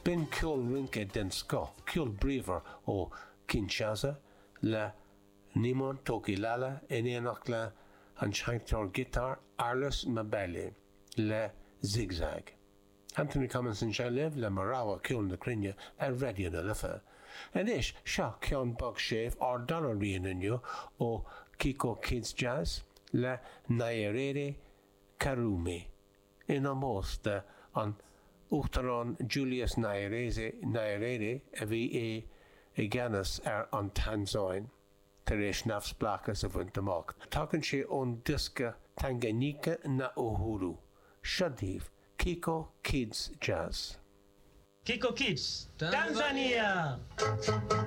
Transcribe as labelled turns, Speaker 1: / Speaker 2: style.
Speaker 1: Bin ciúil rinke den sco, ciúil bríomhar ó Kinshasa le Nimon Tokilala in éanacht le an seantar gitar Arlis Mabele le Zigzag. Anthony Cummins in Shalev le Marawa ciúil na crinne radio na lifa. En is, seo ceann bog séf dollar rian inniu ó Kiko Kids Jazz le Nyerere Karumi. In amos de an Uchtaran Julius Nyerere a bhí é ganas an Tanzóin tar éis nafs blachas a bhaint amach. Tagann sé ón disca Tanganyika na Uhuru. Shadív, Kiko Kids Jazz.
Speaker 2: Kiko Kids, Tanzania!